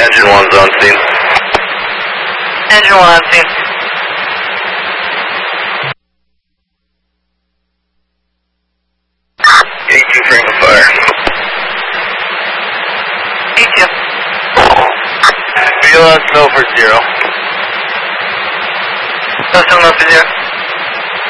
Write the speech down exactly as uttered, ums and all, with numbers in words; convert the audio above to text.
Engine one's on scene. Engine one on scene. A two frame of fire. A two. B L S no for zero. No, still no for zero.